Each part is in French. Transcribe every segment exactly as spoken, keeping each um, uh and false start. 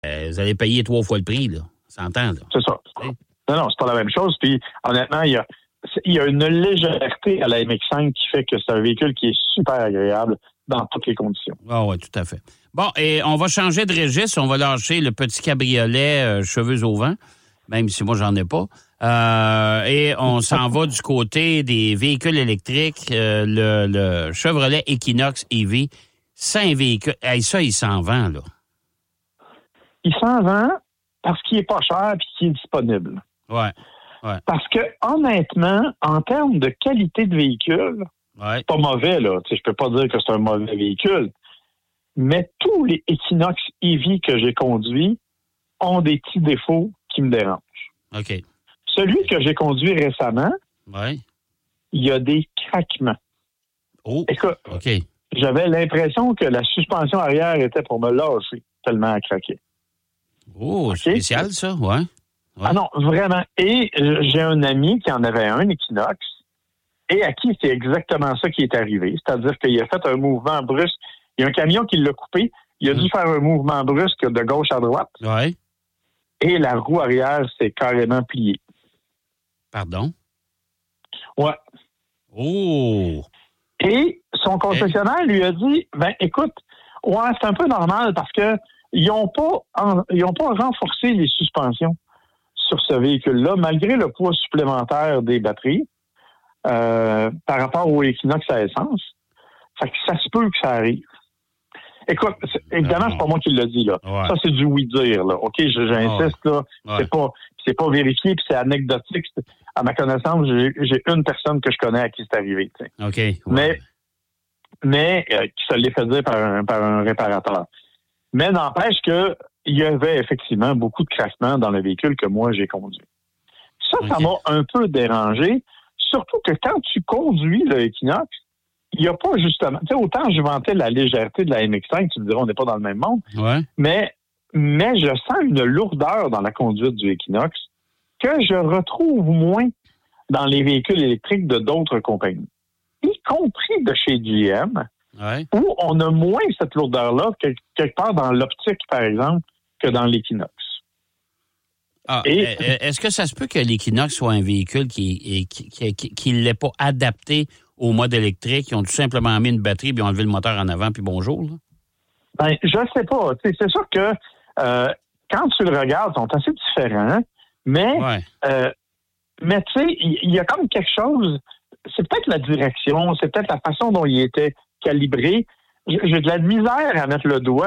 euh, vous allez payer trois fois le prix, là. Ça s'entend, là. C'est ça. T'sais? Non, non, c'est pas la même chose. Puis, honnêtement, il y a, il y a une légèreté à la M X cinq qui fait que c'est un véhicule qui est super agréable dans toutes les conditions. Ah oui, tout à fait. Bon, et on va changer de registre. On va lâcher le petit cabriolet euh, cheveux au vent, même si moi, j'en ai pas. Euh, et on s'en va du côté des véhicules électriques, euh, le, le Chevrolet Equinox E V. C'est un véhicule. Hey, ça, il s'en vend, là. Il s'en vend parce qu'il est pas cher et qu'il est disponible. Ouais. Ouais. Parce que, honnêtement, en termes de qualité de véhicule, ouais. c'est pas mauvais, là. Tu sais, je peux pas dire que c'est un mauvais véhicule. Mais tous les Equinox E V que j'ai conduits ont des petits défauts qui me dérangent. OK. Celui que j'ai conduit récemment, ouais. il y a des craquements. Oh, écoute, OK. J'avais l'impression que la suspension arrière était pour me lâcher tellement elle craquait. Oh, okay. Spécial, ça, ouais. ouais. Ah non, vraiment. Et j'ai un ami qui en avait un, Equinox, et à qui c'est exactement ça qui est arrivé. C'est-à-dire qu'il a fait un mouvement brusque. Il y a un camion qui l'a coupé. Il a mmh. dû faire un mouvement brusque de gauche à droite. Ouais. Et la roue arrière s'est carrément pliée. Pardon? Ouais. Oh! Et son concessionnaire lui a dit, ben écoute, ouais, c'est un peu normal parce que ils n'ont pas, en, ils ont pas renforcé les suspensions sur ce véhicule-là, malgré le poids supplémentaire des batteries euh, par rapport au Equinox à essence. Fait que ça se peut que ça arrive. Écoute, c'est, évidemment, c'est pas moi qui l'ai dit, là. Ouais. Ça, c'est du oui-dire, là. OK, j'insiste, là. Ouais. C'est pas, c'est pas vérifié, puis c'est anecdotique. C'est, à ma connaissance, j'ai, j'ai une personne que je connais à qui c'est arrivé, tu sais. OK. Ouais. Mais, mais, euh, qui se l'est fait dire par un, par un réparateur. Mais n'empêche que, il y avait effectivement beaucoup de craquements dans le véhicule que moi, j'ai conduit. Ça, okay. ça m'a un peu dérangé. Surtout que quand tu conduis le Equinox, il n'y a pas justement... Tu sais, autant je vantais la légèreté de la M X cinq, tu me diras, on n'est pas dans le même monde, ouais. mais, mais je sens une lourdeur dans la conduite du Equinox que je retrouve moins dans les véhicules électriques de d'autres compagnies, y compris de chez G M, ouais. où on a moins cette lourdeur-là, quelque part dans l'optique, par exemple, que dans l'Equinox. Ah, Et, est-ce que ça se peut que l'Equinox soit un véhicule qui qui, qui, qui, qui l'est pas adapté au mode électrique? Ils ont tout simplement mis une batterie puis ils ont enlevé le moteur en avant, puis bonjour, là? Ben, je sais pas. T'sais, c'est sûr que euh, quand tu le regardes, ils sont assez différents, mais, ouais. euh, mais tu sais, il y, y a comme quelque chose, c'est peut-être la direction, c'est peut-être la façon dont il était calibré. J'ai de la misère à mettre le doigt,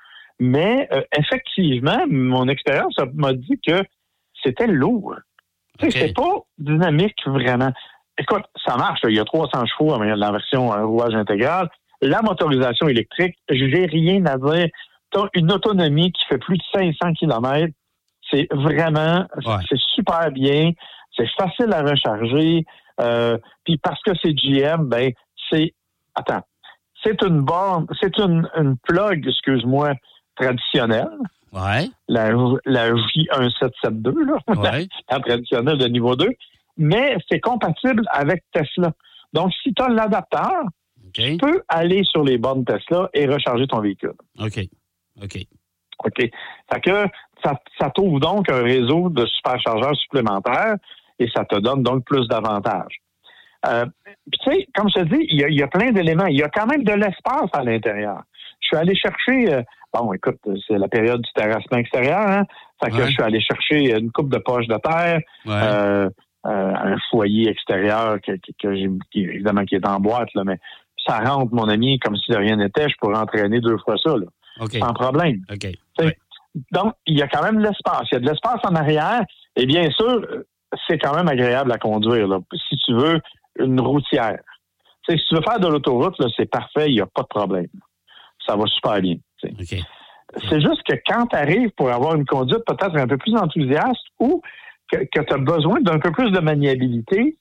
mais euh, effectivement, mon expérience m'a dit que c'était lourd. Okay. Tu sais, c'est pas dynamique vraiment. Écoute, ça marche, là. Il y a trois cents chevaux dans la version euh, rouage intégral. La motorisation électrique, j'ai rien à dire. Tu as une autonomie qui fait plus de cinq cents kilomètres. C'est vraiment, ouais. c'est super bien. C'est facile à recharger. Euh, puis parce que c'est G M, ben, c'est, attends, c'est une borne, c'est une, une plug, excuse-moi, traditionnelle. Ouais. La, la J un sept sept deux, là. Ouais. La traditionnelle de niveau deux. Mais c'est compatible avec Tesla. Donc, si tu as l'adapteur, okay. tu peux aller sur les bornes Tesla et recharger ton véhicule. OK. OK. OK. Fait que ça, ça t'ouvre donc un réseau de superchargeurs supplémentaires et ça te donne donc plus d'avantages. Euh, Puis, tu sais, comme je te dis, il y, a, il y a plein d'éléments. Il y a quand même de l'espace à l'intérieur. Je suis allé chercher... Euh, bon, écoute, c'est la période du terrassement extérieur, hein? Fait que ouais. je suis allé chercher une coupe de poches de terre, ouais. euh, euh, un foyer extérieur que, que, que j'ai, qui, évidemment, qui est en boîte, là, mais ça rentre, mon ami, comme si de rien n'était. Je pourrais entraîner deux fois ça, là. Okay. Sans problème. Okay. Ouais. Donc, il y a quand même de l'espace. Il y a de l'espace en arrière. Et bien sûr, c'est quand même agréable à conduire, là. Si tu veux une routière. T'sais, si tu veux faire de l'autoroute, là, c'est parfait, il n'y a pas de problème. Ça va super bien. Okay. C'est juste que quand tu arrives pour avoir une conduite peut-être un peu plus enthousiaste ou que, que tu as besoin d'un peu plus de maniabilité,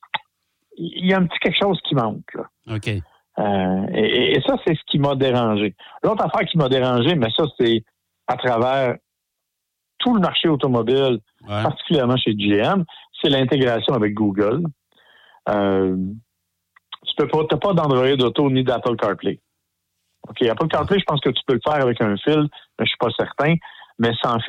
il y a un petit quelque chose qui manque, là. OK. Euh, et, et ça, c'est ce qui m'a dérangé. L'autre affaire qui m'a dérangé, mais ça, c'est à travers tout le marché automobile, ouais. particulièrement chez G M, c'est l'intégration avec Google. Euh, tu peux pas, t'as pas d'Android Auto ni d'Apple CarPlay. OK, Apple CarPlay, je pense que tu peux le faire avec un fil, mais je suis pas certain. mais ça en fait